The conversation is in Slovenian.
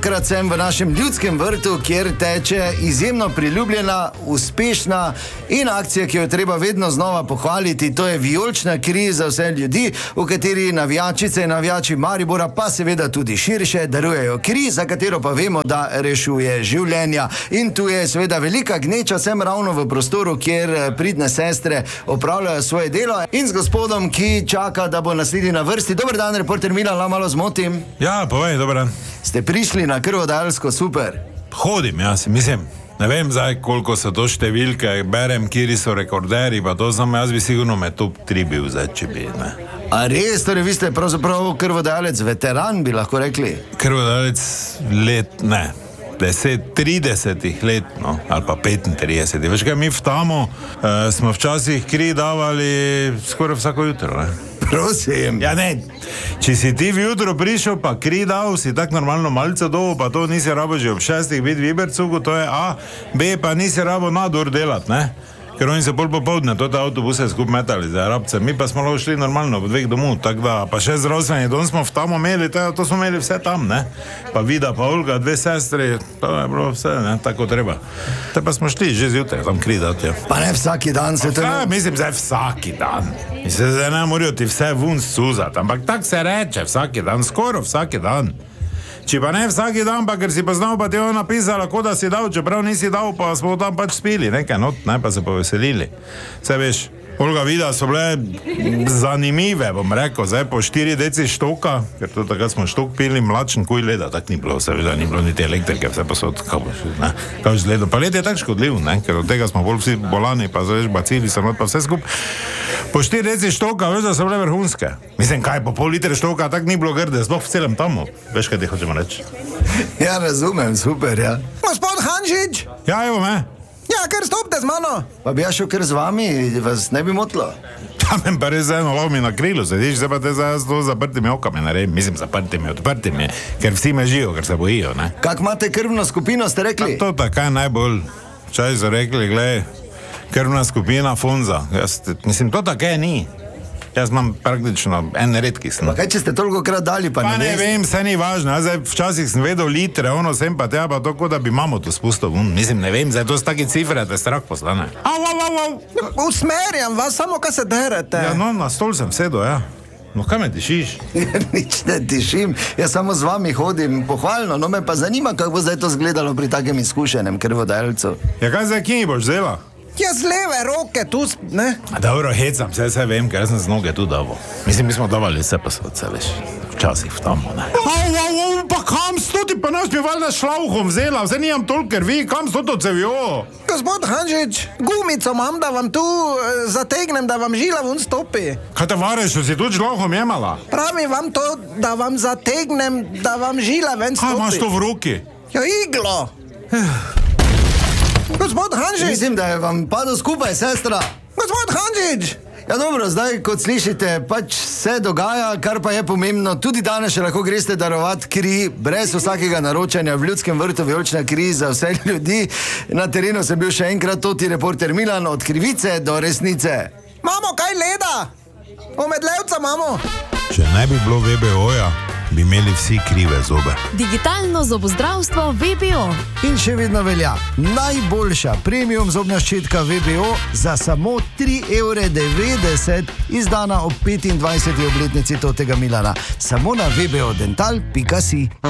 Tokrat sem v našem ljudskem vrtu, kjer teče izjemno priljubljena, uspešna in akcija, ki jo treba vedno znova pohvaliti. To je vijolična kri za vse ljudi, v kateri navijačice in navijači Maribora, pa seveda tudi širše, darujejo kri, za katero pa vemo, da rešuje življenja. In tu je seveda velika gneča, sem ravno v prostoru, kjer pridne sestre opravljajo svoje delo. In z gospodom, ki čaka, da bo naslednji na vrsti. Dober dan, reporter Milan, la malo zmotim. Ja, povej, dober dan. Ste prišli na krvodajalsko, super. Hodim, jaz mislim. Ne vem zdaj, koliko so to številke, berem, kjeri so rekorderi, pa to znam, jaz bi sigurno med top 3 bil zdaj, če bi, ne. A res, torej vi ste pravzaprav krvodajalec, veteran, bi lahko rekli? Krvodajalec let, ne, 30 let, no, ali pa 35. Veš kaj, mi v Tamu smo včasih kri davali skoraj vsako jutro, ne. Prosim. Ja, ne, če si ti v jutro prišel, pa kri dal, si tak normalno malce dovo, pa to nisi rabo že ob 6 biti v Ibercugu, to je A, B, pa nisi rabo nadur delat, ne. Ker oni se pol popovdne, to te avtobuse skup metali za rabce, mi pa smo lahko šli normalno v 2 domov, tako da, pa še zdravstveni dom smo v Tamu imeli, to smo imeli vse tam, ne. Pa Vida, pa Olga, 2 sestri, to je bilo vse, ne, tako treba. Te pa smo šli že zjutraj tam kri dati, ja. Pa ne vsaki dan se to... Ja, mislim, zdaj vsaki dan. Mislim, zdaj ne morajo ti vse vun suzati, ampak tak se reče vsaki dan, skoraj vsaki dan. Če pa ne vsaki dan, pa ker si pa znal, pa ti je on napisala, kot da si dal, čeprav nisi dal, pa smo tam pač spili, nekaj not, ne, pa se poveselili. Vse veš, Olga, Vida so bile zanimive, bom rekel, zdaj po 4 deci štoka, ker to takrat smo štok pili, mlačen kuj leda, tak ni bilo, seveda ni bilo niti elektrike, vse pa so kao z ledom. Pa led je tak škodljiv, ne, ker od tega smo bolj vsi bolani, pa veš, bacili so not, pa vse skup. Po 4 deci štoka, veš, da so bile vrhunske. Mislim, kaj, po pol litre štoka, tak ni bilo grde, sploh v celem Tamu. Veš, kaj ti hočemo reči? Ja, razumem, super, ja. Gospod Hanžič! Ja, evo me. Ja, kar stopite z mano. Pa bi ja šel kar z vami, vas ne bi motilo. Tam je pa res eno lov mi na krilu, sediš, zdaj pa te zdaj to zaprtimi okami naredim, mislim, zaprtimi, odprtimi, ker vsi me žijo, ker se bojijo, ne. Kak imate krvno skupino, ste rekli? To takaj najbolj, čaj so rekli, glej, krvna skupina Fonza, mislim, to takaj ni. Jaz imam praktično en redki sem. Pa kaj, če ste toliko krat dali, pa ne vem, vse ni važno. Jaz zdaj včasih sem vedel litre, ono sem pa tega, pa to, kot da bi mamo to spustil. Mislim, ne vem, zdaj to so taki cifre, da strah postane. Usmerjam vas, samo kaj se derete. Ja, no, na stol sem sedel, ja. No, kaj me tišiš? Nič ne tišim, jaz samo z vami hodim pohvalno, no me pa zanima, kako bo zdaj to zgledalo pri takem izkušenem krvodajalcu. Ja, kaj zdaj, kje boš vzela? Ja, z leve roke, tu, ne? Dobro, hecam, vse vem, ker sem z noge tu davo. Mislim, mi smo davali vse pa so vse, veš, včasih v Tamu, ne? Pa kam sto ti pa nas bi valjda šlauhom vzela, vse nijam toliko krvi, kam sto to cevjo? Gospod Hanžič, gumico imam, da vam tu zategnem, da vam žila vun stopi. Kaj te vareš, si tu šlauhom jemala? Pravim vam to, da vam zategnem, da vam žila ven stopi. Kaj imaš to v roki? Ja, iglo. Gospod Hanžič! Mislim, da je vam padel skupaj, sestra. Gospod Hanžič! Ja, dobro, zdaj, kot slišite, pač se dogaja, kar pa je pomembno. Tudi danes še lahko greste darovati kri, brez vsakega naročanja v ljudskem vrtu vijolična kri za vse ljudi. Na terenu sem bil še enkrat, toti reporter Milan, od krivice do resnice. Mamo, kaj leda? Omedlevca imamo. Če ne bi bilo VBO-ja, bi imeli vsi krive zobe. Digitalno zobozdravstvo VBO. In še vedno velja najboljša premium zobna ščetka VBO za samo 3,90 €, izdana ob 25. obletnici totega Milana. Samo na vbodental.si.